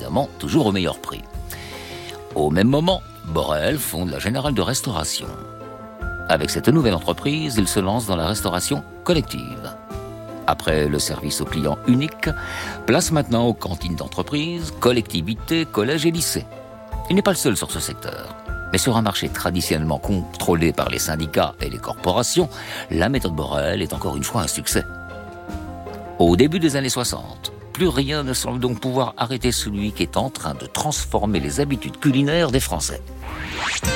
évidemment toujours au meilleur prix. Au même moment, Borel fonde la Générale de Restauration. Avec cette nouvelle entreprise, il se lance dans la restauration collective. Après le service aux clients unique, place maintenant aux cantines d'entreprise, collectivités, collèges et lycées. Il n'est pas le seul sur ce secteur. Mais sur un marché traditionnellement contrôlé par les syndicats et les corporations, la méthode Borel est encore une fois un succès. Au début des années 60, plus rien ne semble donc pouvoir arrêter celui qui est en train de transformer les habitudes culinaires des Français.